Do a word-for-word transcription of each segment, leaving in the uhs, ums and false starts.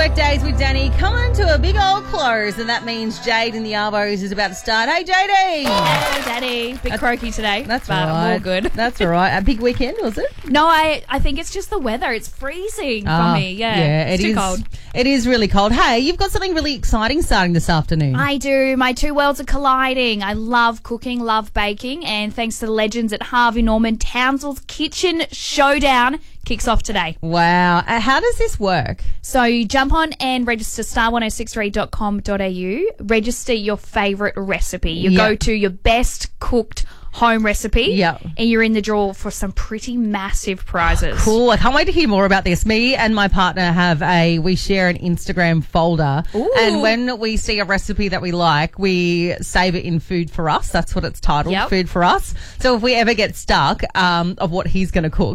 Workdays with Danny coming to a big old close, and that means Jade in the Arbos is about to start. Hey, J D. Hey, Daddy. Bit croaky today. That's but right. All good. That's all right. A big weekend, was it? No, I, I think it's just the weather. It's freezing Ah, for me. Yeah, yeah, it's it too is- cold. It is really cold. Hey, you've got something really exciting starting this afternoon. I do. My two worlds are colliding. I love cooking, love baking, and thanks to the legends at Harvey Norman, Townsville's Kitchen Showdown kicks off today. Wow. Uh, how does this work? So you jump on and register star one oh six three dot com dot a u, register your favourite recipe. You Yep. go to your best cooked home recipe, Yep. and you're in the draw for some pretty massive prizes. Cool. I can't wait to hear more about this. Me and my partner have a, we share an Instagram folder. Ooh. And when we see a recipe that we like, we save it in Food for Us. That's what it's titled, Yep. Food for Us. So if we ever get stuck um, of what he's going to cook,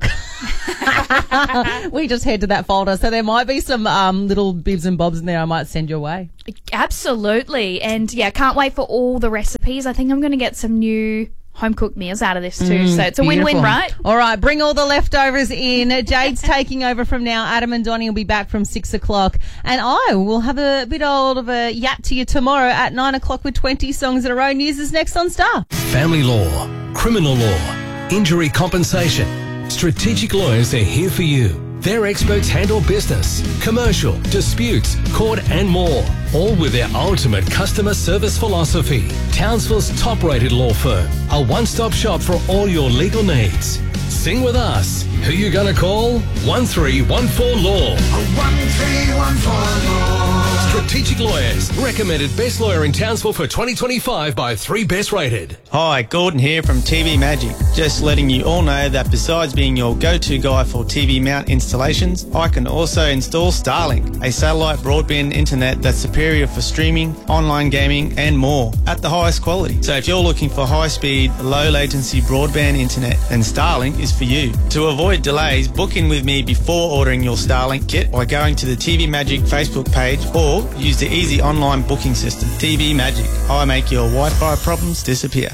we just head to that folder. So there might be some um, little bibs and bobs in there I might send your way. Absolutely. And yeah, can't wait for all the recipes. I think I'm going to get some new home cooked meals out of this too. So it's a win-win, Beautiful. right? All right, bring all the leftovers in. Jade's taking over from now. Adam and Donnie will be back from six o'clock. And I will have a bit old of a yap to you tomorrow at nine o'clock with twenty songs in a row. News is next on Star. Family law, criminal law, injury compensation. Strategic Lawyers are here for you. Their experts handle business, commercial, disputes, court and more. All with their ultimate customer service philosophy. Townsville's top-rated law firm. A one-stop shop for all your legal needs. Sing with us. Who you gonna call? one three one four law. one three one four law. Strategic Lawyers. Recommended best lawyer in Townsville for twenty twenty-five by three Best Rated. Hi, Gordon here from T V Magic. Just letting you all know that besides being your go-to guy for T V mount installations, I can also install Starlink, a satellite broadband internet that's superior for streaming, online gaming and more at the highest quality. So if you're looking for high-speed, low-latency broadband internet, then Starlink is for you. To avoid delays, book in with me before ordering your Starlink kit by going to the T V Magic Facebook page or use the easy online booking system. T V Magic. I make your Wi-Fi problems disappear.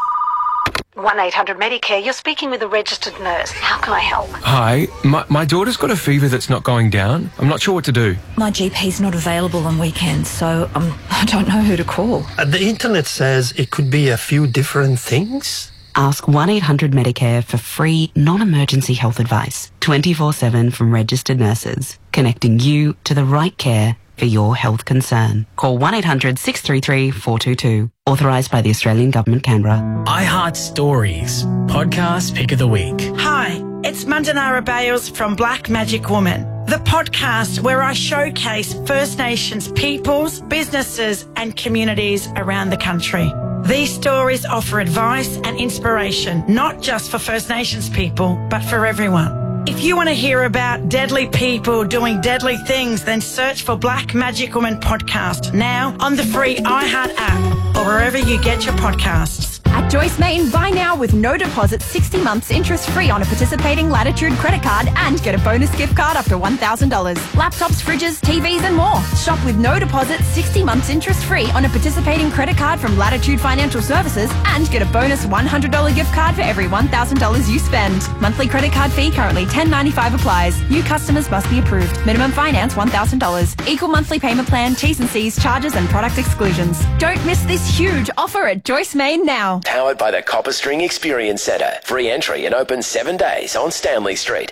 one eight hundred Medicare, you're speaking with a registered nurse. How can I help? Hi, my, my daughter's got a fever that's not going down. I'm not sure what to do. My G P's not available on weekends, so um, I don't know who to call. Uh, the internet says it could be a few different things. Ask one eight hundred Medicare for free, non-emergency health advice, twenty-four seven from registered nurses, connecting you to the right care for your health concern. Call one eight hundred six three three four two two. Authorised by the Australian Government, Canberra. iHeart Stories, podcast pick of the week. Hi, it's Mandanara Bales from Black Magic Woman, the podcast where I showcase First Nations peoples, businesses and communities around the country. These stories offer advice and inspiration, not just for First Nations people, but for everyone. If you want to hear about deadly people doing deadly things, then search for Black Magic Woman Podcast now on the free iHeart app or wherever you get your podcasts. At Joyce Main, buy now with no deposit, sixty months interest free on a participating Latitude credit card and get a bonus gift card up to one thousand dollars. Laptops, fridges, T Vs and more. Shop with no deposit, sixty months interest free on a participating credit card from Latitude Financial Services and get a bonus one hundred dollars gift card for every one thousand dollars you spend. Monthly credit card fee currently ten ninety-five applies. New customers must be approved. Minimum finance one thousand dollars. Equal monthly payment plan, T's and C's, charges and product exclusions. Don't miss this huge offer at Joyce Main now. Powered by the Copper String Experience Centre. Free entry and open seven days on Stanley Street.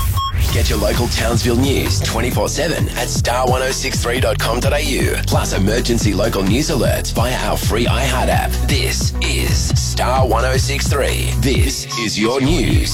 Get your local Townsville news twenty-four seven at star one oh six three dot com dot a u. Plus emergency local news alerts via our free iHeart app. This is Star one oh six three. This is your news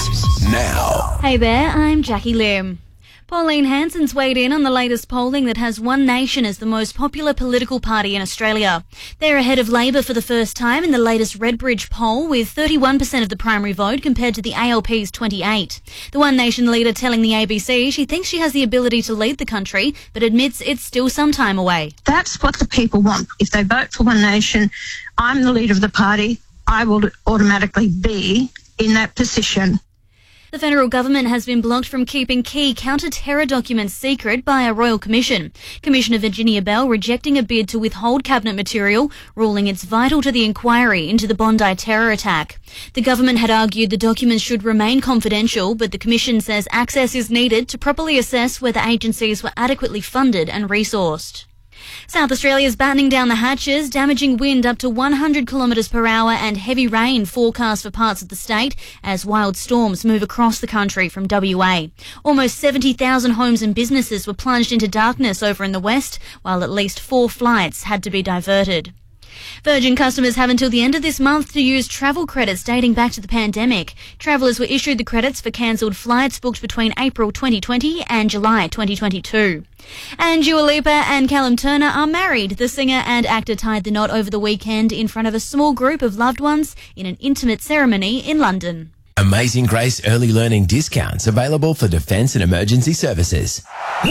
now. Hey there, I'm Jackie Lim. Pauline Hanson's weighed in on the latest polling that has One Nation as the most popular political party in Australia. They're ahead of Labor for the first time in the latest Redbridge poll, with thirty-one percent of the primary vote compared to the A L P's twenty-eight. The One Nation leader telling the A B C she thinks she has the ability to lead the country, but admits it's still some time away. That's what the people want. If they vote for One Nation, I'm the leader of the party, I will automatically be in that position. The federal government has been blocked from keeping key counter-terror documents secret by a royal commission. Commissioner Virginia Bell rejecting a bid to withhold cabinet material, ruling it's vital to the inquiry into the Bondi terror attack. The government had argued the documents should remain confidential, but the commission says access is needed to properly assess whether agencies were adequately funded and resourced. South Australia's battening down the hatches, damaging wind up to one hundred kilometres per hour and heavy rain forecast for parts of the state as wild storms move across the country from W A. Almost seventy thousand homes and businesses were plunged into darkness over in the west, while at least four flights had to be diverted. Virgin customers have until the end of this month to use travel credits dating back to the pandemic. Travellers were issued the credits for cancelled flights booked between April twenty twenty and July twenty twenty-two. And Dua Lipa and Callum Turner are married. The singer and actor tied the knot over the weekend in front of a small group of loved ones in an intimate ceremony in London. Amazing Grace early learning discounts available for defence and emergency services.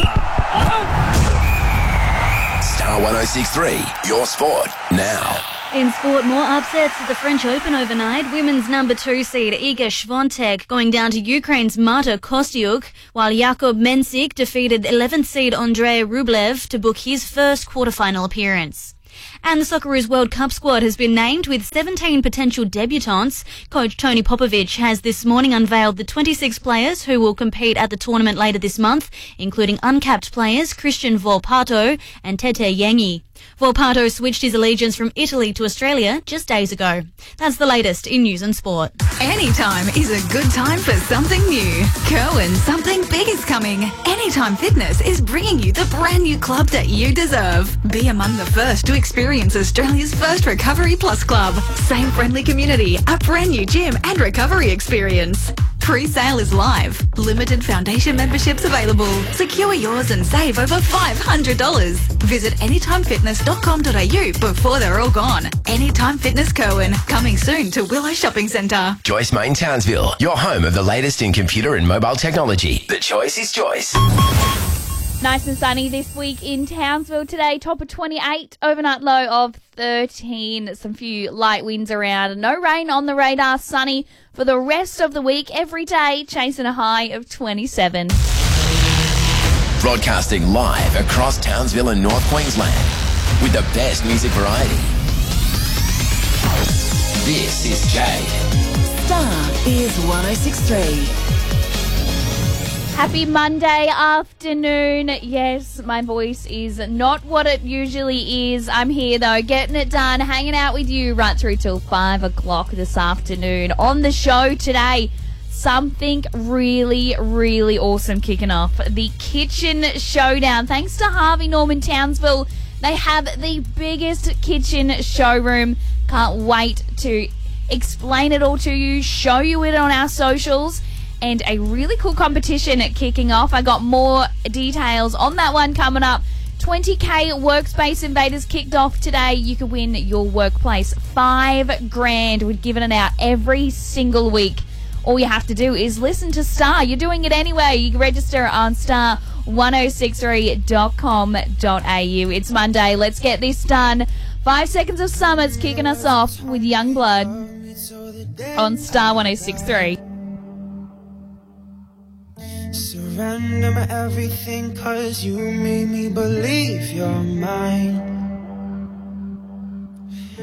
Star one oh six point three, your sport now. In sport, more upsets at the French Open overnight. Women's number two seed Iga Swiatek going down to Ukraine's Marta Kostyuk, while Jakub Mensik defeated eleventh seed Andrei Rublev to book his first quarterfinal appearance. And the Socceroos World Cup squad has been named with seventeen potential debutants. Coach Tony Popovic has this morning unveiled the twenty-six players who will compete at the tournament later this month, including uncapped players Christian Volpato and Tete Yengi. Volpato switched his allegiance from Italy to Australia just days ago. That's the latest in news and sport. Anytime is a good time for something new. Kerwin, something big is coming. Anytime Fitness is bringing you the brand new club that you deserve. Be among the first to experience Australia's first Recovery Plus club. Same friendly community, a brand new gym and recovery experience. Pre-sale is live. Limited foundation memberships available. Secure yours and save over five hundred dollars. Visit anytime fitness dot com dot a u before they're all gone. Anytime Fitness Kerwin, coming soon to Willow Shopping Centre. Joyce Main Townsville, your home of the latest in computer and mobile technology. The choice is Joyce. Nice and sunny this week in Townsville today. Top of twenty-eight, overnight low of thirteen. Some few light winds around. No rain on the radar. Sunny for the rest of the week. Every day chasing a high of twenty-seven. Broadcasting live across Townsville and North Queensland with the best music variety. This is Jade. Star is one oh six point three. Happy Monday afternoon. Yes, my voice is not what it usually is. I'm here though, getting it done, hanging out with you right through till five o'clock this afternoon. On the show today, something really, really awesome kicking off. The Kitchen Showdown. Thanks to Harvey Norman Townsville. They have the biggest kitchen showroom. Can't wait to explain it all to you, show you it on our socials. And a really cool competition kicking off. I got more details on that one coming up. twenty K Workspace Invaders kicked off today. You can win your workplace five grand. We're giving it out every single week. All you have to do is listen to Star. You're doing it anyway. You can register on star one oh six three dot com dot a u. It's Monday. Let's get this done. Five Seconds of Summer's kicking us off with Youngblood on Star one oh six three. Surrender my everything, cause you made me believe you're mine.